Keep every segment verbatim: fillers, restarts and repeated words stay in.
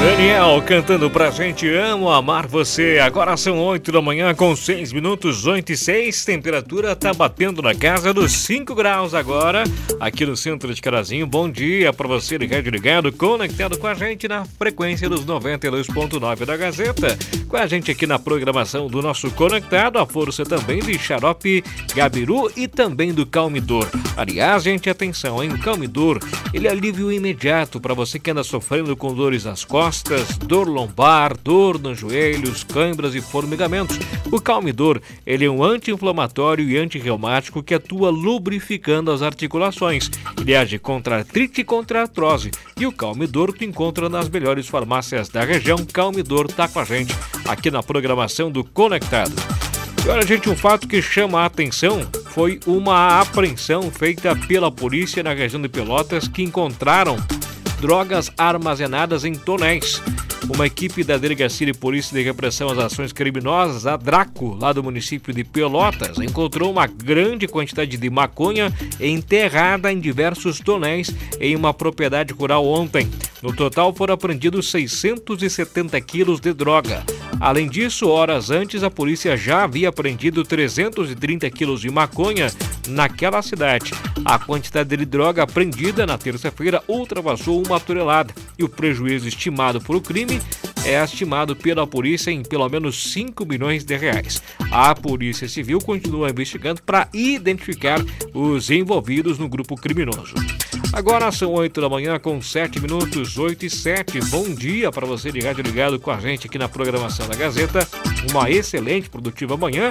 Daniel cantando pra gente, amo amar você. Agora são oito da manhã com seis minutos, oito e seis. Temperatura tá batendo na casa dos cinco graus agora, aqui no centro de Carazinho. Bom dia pra você ligado, ligado, conectado com a gente na frequência dos noventa e dois ponto nove da Gazeta. Com a gente aqui na programação do nosso Conectado, a força também de Xarope Gabiru e também do Calmidor. Aliás, gente, atenção, hein? O Calmidor, ele é alívio imediato para você que anda sofrendo com dores nas costas, dor lombar, dor nos joelhos, câimbras e formigamentos. O Calmidor, ele é um anti-inflamatório e antirreumático que atua lubrificando as articulações. Ele age contra artrite e contra artrose. E o Calmidor tu encontra nas melhores farmácias da região. Calmidor tá com a gente aqui na programação do Conectado. E olha, gente, um fato que chama a atenção foi uma apreensão feita pela polícia na região de Pelotas que encontraram drogas armazenadas em tonéis. Uma equipe da Delegacia de Polícia de Repressão às Ações Criminosas, a Draco, lá do município de Pelotas, encontrou uma grande quantidade de maconha enterrada em diversos tonéis em uma propriedade rural ontem. No total foram apreendidos seiscentos e setenta quilos de droga. Além disso, horas antes, a polícia já havia apreendido trezentos e trinta quilos de maconha naquela cidade. A quantidade de droga apreendida na terça-feira ultrapassou uma tonelada e o prejuízo estimado por o crime é estimado pela polícia em pelo menos cinco milhões de reais. A Polícia Civil continua investigando para identificar os envolvidos no grupo criminoso. Agora são oito da manhã com sete minutos, oito e sete. Bom dia para você ligado ligado com a gente aqui na programação da Gazeta. Uma excelente, produtiva manhã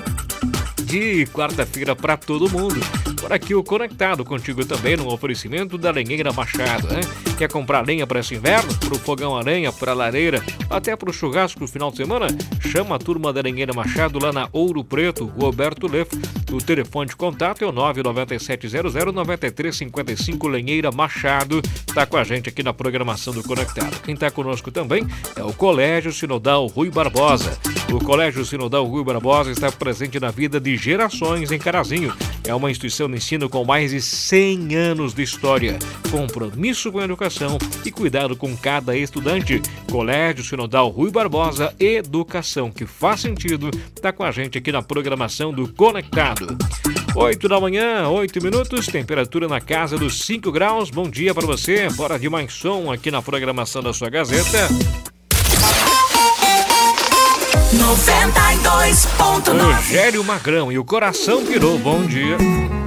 de quarta-feira para todo mundo. Por aqui o Conectado contigo também no oferecimento da Lenheira Machado, né? Quer comprar lenha para esse inverno? Para o fogão a lenha, para a lareira, até para o churrasco no final de semana? Chama a turma da Lenheira Machado lá na Ouro Preto, Roberto Leff. O telefone de contato é o nove nove sete zero zero nove três cinco cinco. Lenheira Machado está com a gente aqui na programação do Conectado. Quem está conosco também é o Colégio Sinodal Rui Barbosa. O Colégio Sinodal Rui Barbosa está presente na vida de gerações em Carazinho. É uma instituição de ensino com mais de cem anos de história, compromisso com a educação e cuidado com cada estudante. Colégio Sinodal Rui Barbosa, educação que faz sentido, está com a gente aqui na programação do Conectado. oito da manhã, oito minutos, temperatura na casa dos cinco graus. Bom dia para você, bora de mais som aqui na programação da sua Gazeta. noventa e dois ponto nove. Rogério Magrão e o coração virou. Bom dia.